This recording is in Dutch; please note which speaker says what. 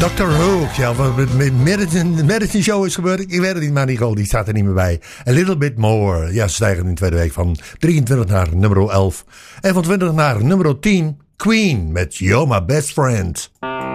Speaker 1: Dr. Hook, ja, wat met Medicine Show is gebeurd, ik weet het niet, maar Nicole, die staat er niet meer bij. A Little Bit More, ja, ze stijgen in de tweede week van 23 naar nummer 11. En van 20 naar nummer 10, Queen met You're My Best Friend.